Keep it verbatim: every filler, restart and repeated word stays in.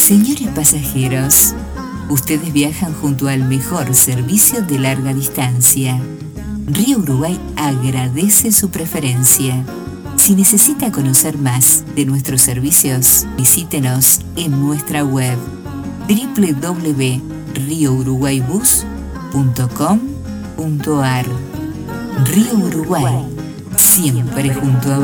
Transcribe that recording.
Señores pasajeros, ustedes viajan junto al mejor servicio de larga distancia. Río Uruguay agradece su preferencia. Si necesita conocer más de nuestros servicios, visítenos en nuestra web doble u doble u doble u punto río uruguay bus punto com punto ar. Río Uruguay, siempre junto a